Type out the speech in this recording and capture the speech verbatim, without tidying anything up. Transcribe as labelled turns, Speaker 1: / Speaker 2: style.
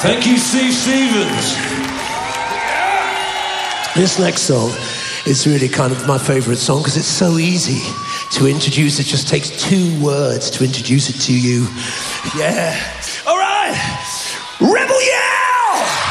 Speaker 1: Thank you, Steve Stevens.
Speaker 2: This next song is really kind of my favourite song because it's so easy to introduce. It just takes two words to introduce it to you. Yeah.